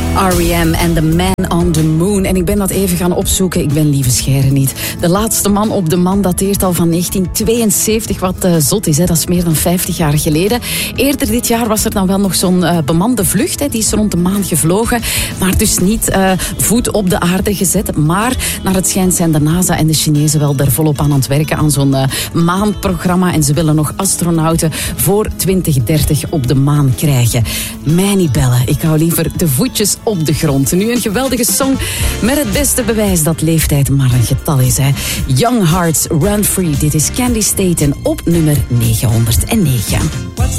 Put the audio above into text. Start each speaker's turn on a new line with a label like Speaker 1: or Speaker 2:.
Speaker 1: R.E.M. en The Man on the Moon. En ik ben dat even gaan opzoeken. Ik ben Lieve Scheire niet. De laatste man op de maan dateert al van 1972. Wat zot is, hè? Dat is meer dan 50 jaar geleden. Eerder dit jaar was er dan wel nog zo'n bemande vlucht. Hè? Die is rond de maan gevlogen. Maar dus niet voet op de aarde gezet. Maar naar het schijnt zijn de NASA en de Chinezen wel daar volop aan het werken. Aan zo'n maanprogramma. En ze willen nog astronauten voor 2030 op de maan krijgen. Mij niet bellen. Ik hou liever de voetjes op de grond. Nu een geweldige song met het beste bewijs dat leeftijd maar een getal is. Hè. Young Hearts Run Free. Dit is Candy Staten op nummer 909.